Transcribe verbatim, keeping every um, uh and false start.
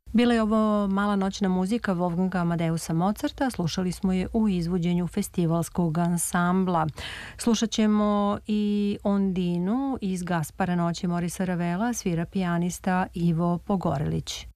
Bila je ovo mala noćna muzika Wolfganga Amadeusa Mozarta, slušali smo je u izvođenju festivalskog ansambla. Slušat ćemo i Ondinu iz Gaspara noći Morisa Ravela, svira pijanista Ivo Pogorelić.